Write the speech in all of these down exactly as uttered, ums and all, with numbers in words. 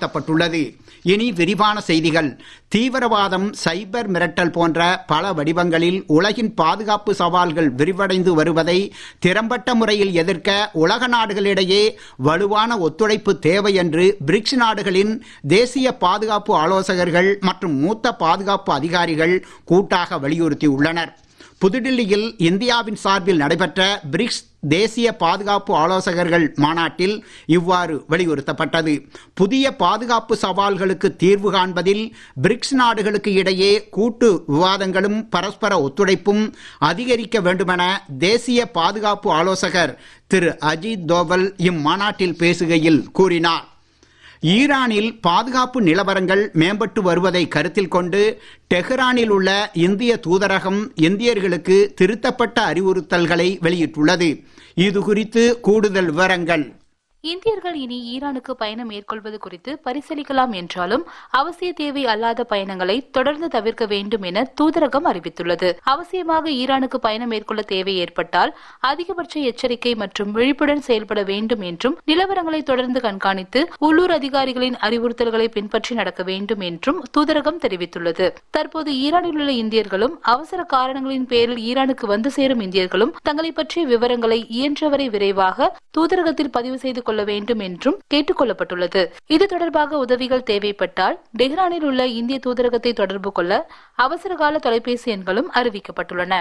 உயர்த்தப்பட்டுள்ளது. இனி விரிவான செய்திகள். தீவிரவாதம், சைபர் மிரட்டல் போன்ற பல வடிவங்களில் உலகின் பாதுகாப்பு சவால்கள் விரிவடைந்து வருவதை திறம்பட்ட முறையில் எதிர்க்க உலக நாடுகளிடையே வலுவான ஒத்துழைப்பு தேவை என்று பிரிக்ஸ் நாடுகளின் தேசிய பாதுகாப்பு ஆலோசகர்கள் மற்றும் மூத்த பாதுகாப்பு அதிகாரிகள் கூட்டாக வலியுறுத்தியுள்ளனர். புதுடில்லியில் இந்தியாவின் சார்பில் நடைபெற்ற பிரிக்ஸ் தேசிய பாதுகாப்பு ஆலோசகர்கள் மாநாட்டில் இவ்வாறு வலியுறுத்தப்பட்டது. புதிய பாதுகாப்பு சவால்களுக்கு தீர்வு காண்பதில் பிரிக்ஸ் நாடுகளுக்கு இடையே கூட்டு விவாதங்களும் பரஸ்பர ஒத்துழைப்பும் அதிகரிக்க வேண்டுமென தேசிய பாதுகாப்பு ஆலோசகர் திரு அஜித் தோவல் இம்மாநாட்டில் பேசுகையில் கூறினார். ஈரானில் பாதுகாப்பு நிலவரங்கள் மேம்பட்டு வருவதை கருத்தில் கொண்டு டெஹ்ரானில் உள்ள இந்திய தூதரகம் இந்தியர்களுக்கு திருத்தப்பட்ட அறிவுறுத்தல்களை வெளியிட்டுள்ளது. இது குறித்து கூடுதல் விவரங்கள். இந்தியர்கள் இனி ஈரானுக்கு பயணம் மேற்கொள்வது குறித்து பரிசீலிக்கலாம் என்றாலும் அவசிய தேவை அல்லாத பயணங்களை தொடர்ந்து தவிர்க்க வேண்டும் என தூதரகம் அறிவித்துள்ளது. அவசியமாக ஈரானுக்கு பயணம் மேற்கொள்ள தேவை ஏற்பட்டால் அதிகபட்ச எச்சரிக்கை மற்றும் விழிப்புடன் செயல்பட வேண்டும் என்றும், நிலவரங்களை தொடர்ந்து கண்காணித்து உள்ளூர் அதிகாரிகளின் அறிவுறுத்தல்களை பின்பற்றி நடக்க வேண்டும் என்றும் தூதரகம் தெரிவித்துள்ளது. தற்போது ஈரானில் உள்ள இந்தியர்களும் அவசர காரணங்களின் பேரில் ஈரானுக்கு வந்து சேரும் இந்தியர்களும் தங்களை பற்றிய விவரங்களை இயன்றவரை விரைவாக தூதரகத்தில் பதிவு செய்து கொள்ள வேண்டும் என்றும் கேட்டுக் கொள்ளப்பட்டுள்ளது. இது தொடர்பாக உதவிகள் தேவைப்பட்டால் டெஹ்ரானில் உள்ள இந்திய தூதரகத்தை தொடர்பு கொள்ள அவசரகால தொலைபேசி எண்களும் அறிவிக்கப்பட்டுள்ளன.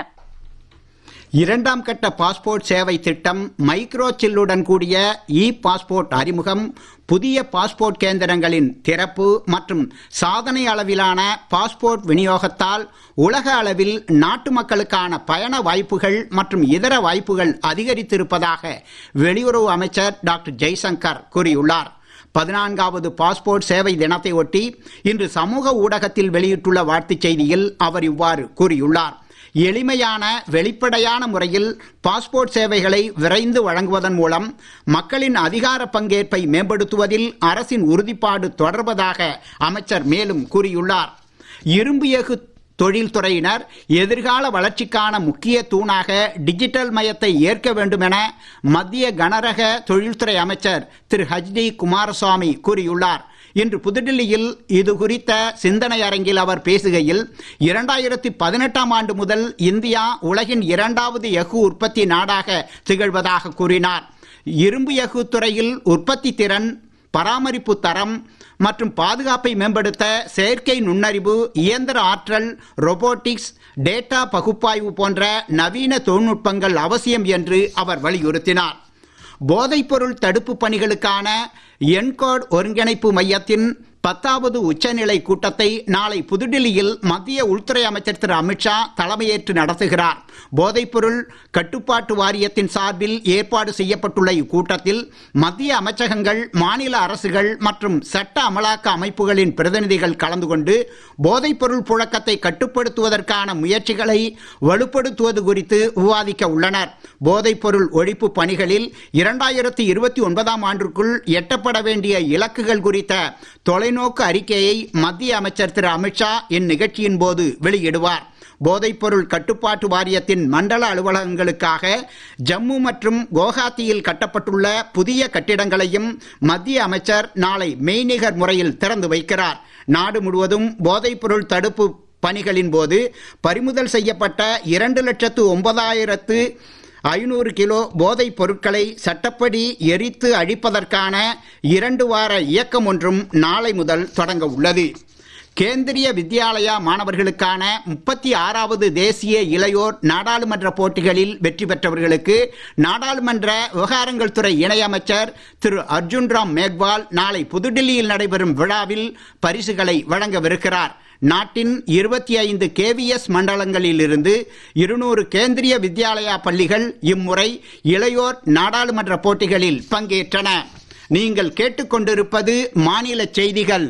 இரண்டாம் கட்ட பாஸ்போர்ட் சேவை திட்டம், மைக்ரோ சில்லுடன் கூடிய இ பாஸ்போர்ட் அறிமுகம், புதிய பாஸ்போர்ட் கேந்திரங்களின் திறப்பு மற்றும் சாதனை அளவிலான பாஸ்போர்ட் விநியோகத்தால் உலக அளவில் நாட்டு மக்களுக்கான பயண வாய்ப்புகள் மற்றும் இதர வாய்ப்புகள் அதிகரித்திருப்பதாக வெளியுறவு அமைச்சர் டாக்டர் ஜெய்சங்கர் கூறியுள்ளார். பதினான்காவது பாஸ்போர்ட் சேவை தினத்தை ஒட்டி இன்று சமூக ஊடகத்தில் வெளியிட்டுள்ள வாழ்த்துச் செய்தியில் அவர் இவ்வாறு கூறியுள்ளார். எளிமையான, வெளிப்படையான முறையில் பாஸ்போர்ட் சேவைகளை விரைந்து வழங்குவதன் மூலம் மக்களின் அதிகார பங்கேற்பை மேம்படுத்துவதில் அரசின் உறுதிப்பாடு தொடர்வதாக அமைச்சர் மேலும் கூறியுள்ளார். இரும்பு எஃகு தொழில்துறையினர் எதிர்கால வளர்ச்சிக்கான முக்கிய தூணாக டிஜிட்டல் மயத்தை ஏற்க வேண்டும் என மத்திய கனரக தொழில்துறை அமைச்சர் திரு ஹெச் டி குமாரசுவாமி கூறியுள்ளார். இன்று புதுடில்லியில் இது குறித்த சிந்தனை அரங்கில் அவர் பேசுகையில், இரண்டாயிரத்தி பதினெட்டாம் ஆண்டு முதல் இந்தியா உலகின் இரண்டாவது எஃகு உற்பத்தி நாடாக திகழ்வதாக கூறினார். இரும்பு எஃகு துறையில் உற்பத்தி திறன், பராமரிப்பு தரம் மற்றும் பாதுகாப்பை மேம்படுத்த செயற்கை நுண்ணறிவு, இயந்திர ஆற்றல், ரோபோட்டிக்ஸ், டேட்டா பகுப்பாய்வு போன்ற நவீன தொழில்நுட்பங்கள் அவசியம் என்று அவர் வலியுறுத்தினார். போதைப்பொருள் தடுப்பு பணிகளுக்கான என்கோட் ஒருங்கிணைப்பு மையத்தின் பத்தாவது உச்சநிலை கூட்டத்தை நாளை புதுடில்லியில் மத்திய உள்துறை அமைச்சர் திரு அமித்ஷா தலைமையேற்று நடத்துகிறார். போதைப்பொருள் கட்டுப்பாட்டு வாரியத்தின் சார்பில் ஏற்பாடு செய்யப்பட்டுள்ள இக்கூட்டத்தில் மத்திய அமைச்சகங்கள், மாநில அரசுகள் மற்றும் சட்ட அமலாக்க அமைப்புகளின் பிரதிநிதிகள் கலந்து கொண்டு போதைப்பொருள் புழக்கத்தை கட்டுப்படுத்துவதற்கான முயற்சிகளை வலுப்படுத்துவது குறித்து விவாதிக்க உள்ளனர். போதைப்பொருள் ஒழிப்பு பணிகளில் இரண்டாயிரத்தி இருபத்தி ஒன்பதாம் ஆண்டிற்குள் எட்டப்பட வேண்டிய இலக்குகள் குறித்த தொலைநோக்கு அறிக்கையை மத்திய அமைச்சர் திரு அமித்ஷா இந்நிகழ்ச்சியின் போது வெளியிடுவார். போதைப்பொருள் கட்டுப்பாட்டு வாரியத்தின் மண்டல அலுவலகங்களுக்காக ஜம்மு மற்றும் குவஹாத்தியில் கட்டப்பட்டுள்ள புதிய கட்டிடங்களையும் மத்திய அமைச்சர் நாளை மெய்நிகர் முறையில் திறந்து வைக்கிறார். நாடு முழுவதும் போதைப்பொருள் தடுப்பு பணிகளின் போது பறிமுதல் செய்யப்பட்ட இரண்டு லட்சத்து ஒன்பதாயிரத்து ஐநூறு கிலோ போதைப் பொருட்களை சட்டப்படி எரித்து அழிப்பதற்கான இரண்டு வார இயக்கம் ஒன்றும் நாளை முதல் தொடங்க உள்ளது. கேந்திரிய வித்யாலயா மாணவர்களுக்கான முப்பத்தி ஆறாவது தேசிய இளையோர் நாடாளுமன்ற போட்டிகளில் வெற்றி பெற்றவர்களுக்கு நாடாளுமன்ற விவகாரங்கள் துறை இணையமைச்சர் திரு அர்ஜுன் ராம் மேக்வால் நாளை புதுடில்லியில் நடைபெறும் விழாவில் பரிசுகளை வழங்கவிருக்கிறார். நாட்டின் இருபத்தி ஐந்து கே வி எஸ் மண்டலங்களில் இருந்து இருநூறு கேந்திரிய வித்யாலயா பள்ளிகள் இம்முறை இளையோர் நாடாளுமன்ற போட்டிகளில் பங்கேற்றன. நீங்கள் கேட்டுக்கொண்டிருப்பது மாநில செய்திகள்.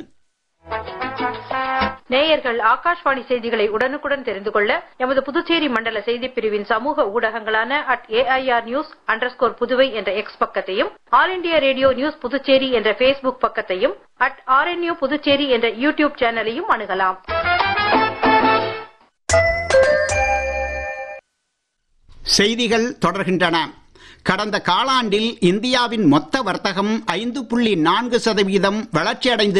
நேயர்கள் ஆகாஷ்வாணி செய்திகளை உடனுக்குடன் தெரிந்து கொள்ள எமது புதுச்சேரி மண்டல செய்திப் பிரிவின் சமூக ஊடகங்களான at AIR news underscore Puduvai என்ற எக்ஸ் பக்கத்தையும், all India radio news Puducherry என்ற பேஸ்புக் பக்கத்தையும், அட் ஆர்என்யூ புதுச்சேரி என்ற யூடியூப் சேனலையும் அணுகலாம். செய்திகள் தொடர்கின்றன. கடந்த காலாண்டில் இந்தியாவின் மொத்த வர்த்தகம் ஐந்து புள்ளி நான்கு சதவீதம் வளர்ச்சியடைந்து